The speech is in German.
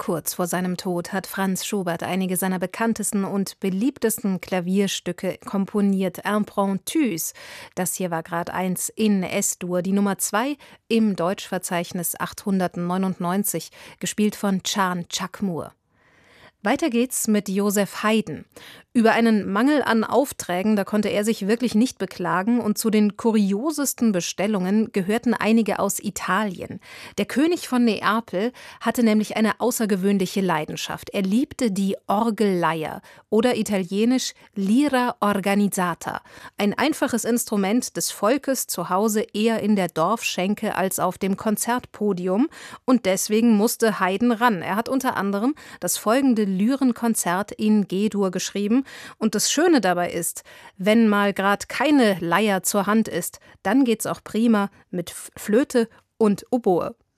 Kurz vor seinem Tod hat Franz Schubert einige seiner bekanntesten und beliebtesten Klavierstücke komponiert. Impromptus. Das hier war Grad 1 in S-Dur, die Nummer 2 im Deutschverzeichnis 899, gespielt von Chan Chakmur. Weiter geht's mit Joseph Haydn. Über einen Mangel an Aufträgen, da konnte er sich wirklich nicht beklagen, und zu den kuriosesten Bestellungen gehörten einige aus Italien. Der König von Neapel hatte nämlich eine außergewöhnliche Leidenschaft. Er liebte die Orgelleier oder italienisch Lira organizzata. Ein einfaches Instrument des Volkes, zu Hause eher in der Dorfschenke als auf dem Konzertpodium, und deswegen musste Haydn ran. Er hat unter anderem das folgende Lyrenkonzert in G-Dur geschrieben. Und das Schöne dabei ist, wenn mal gerade keine Leier zur Hand ist, dann geht's auch prima mit Flöte und Oboe.